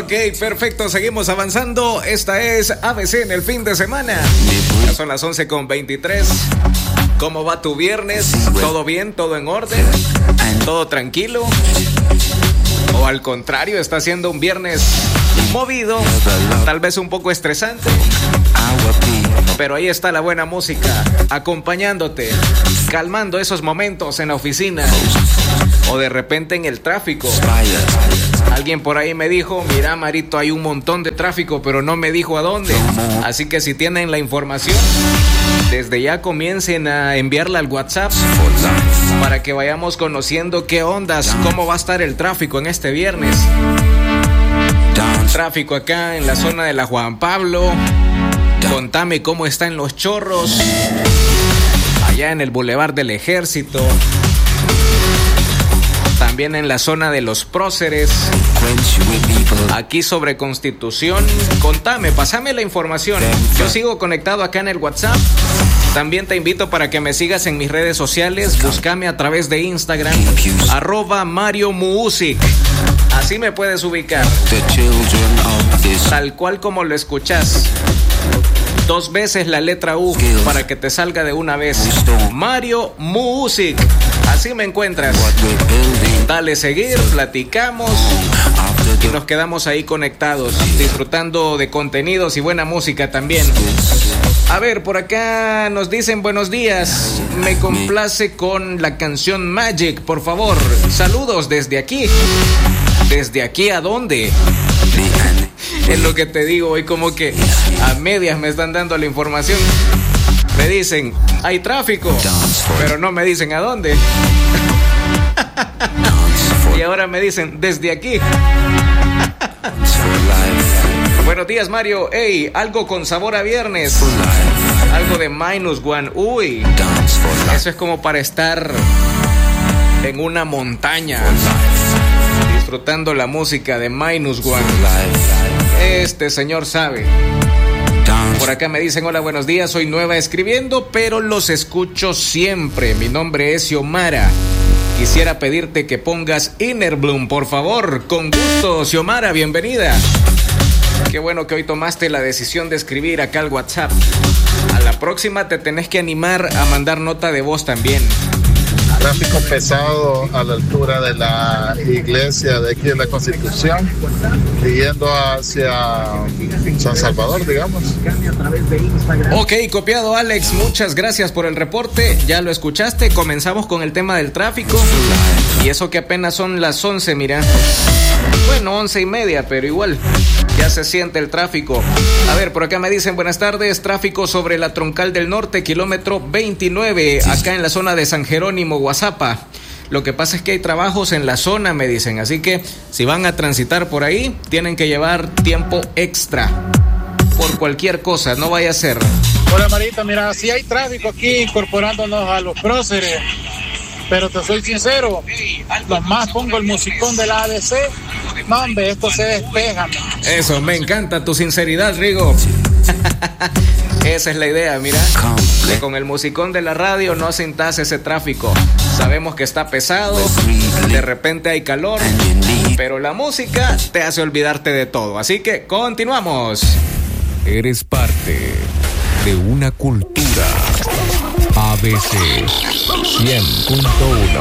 Ok, perfecto, seguimos avanzando. Esta es ABC en el fin de semana. Ya son las 11:23. ¿Cómo va tu viernes? ¿Todo bien? ¿Todo en orden? ¿Todo tranquilo? ¿O al contrario, está siendo un viernes movido? Tal vez un poco estresante. Pero ahí está la buena música, acompañándote, calmando esos momentos en la oficina o de repente en el tráfico. Alguien por ahí me dijo, mira Marito, hay un montón de tráfico, pero no me dijo a dónde. Así que si tienen la información, desde ya comiencen a enviarla al WhatsApp para que vayamos conociendo qué ondas, cómo va a estar el tráfico en este viernes. Tráfico acá en la zona de la Juan Pablo. Contame cómo está en Los Chorros, allá en el Boulevard del Ejército, también en la zona de Los Próceres, aquí sobre Constitución. Contame, pasame la información. Yo sigo conectado acá en el WhatsApp. También te invito para que me sigas en mis redes sociales. Búscame a través de Instagram, @MarioMusic. Así me puedes ubicar, tal cual como lo escuchas. 2 veces la letra U para que te salga de una vez. Mario Music. Así me encuentras. Dale seguir, platicamos y nos quedamos ahí conectados, disfrutando de contenidos y buena música también. A ver, por acá nos dicen buenos días. Me complace con la canción Magic, por favor. Saludos desde aquí. ¿Desde aquí a dónde? Es lo que te digo, hoy como que a medias me están dando la información. Me dicen, hay tráfico, pero no me dicen a dónde. Y ahora me dicen, desde aquí. Buenos días, Mario. Hey, algo con sabor a viernes. Algo de -1. Uy, eso es como para estar en una montaña disfrutando la música de -1. Este señor sabe. Por acá me dicen, hola, buenos días, soy nueva escribiendo, pero los escucho siempre. Mi nombre es Xiomara. Quisiera pedirte que pongas Inner Bloom, por favor. Con gusto, Xiomara, bienvenida. Qué bueno que hoy tomaste la decisión de escribir acá al WhatsApp. A la próxima te tenés que animar a mandar nota de voz también. Tráfico pesado a la altura de la iglesia de aquí de la Constitución, yendo hacia San Salvador, digamos. Ok, copiado, Alex, muchas gracias por el reporte. Ya lo escuchaste, comenzamos con el tema del tráfico. Y eso que apenas son las 11, mira. Bueno, 11:30, pero igual ya se siente el tráfico. A ver, por acá me dicen, buenas tardes, tráfico sobre la Troncal del Norte, kilómetro 29, acá en la zona de San Jerónimo, Guazapa. Lo que pasa es que hay trabajos en la zona, me dicen, así que si van a transitar por ahí, tienen que llevar tiempo extra. Por cualquier cosa, no vaya a ser. Hola, Marita, mira, si hay tráfico aquí incorporándonos a Los Próceres, pero te soy sincero, nomás pongo el musicón de la ABC, no, hombre, esto se despeja. Eso, me encanta tu sinceridad, Rigo. Esa es la idea, mira, que con el musicón de la radio no sintas ese tráfico. Sabemos que está pesado, de repente hay calor, pero la música te hace olvidarte de todo. Así que continuamos. Eres parte de una cultura. ABC 100.1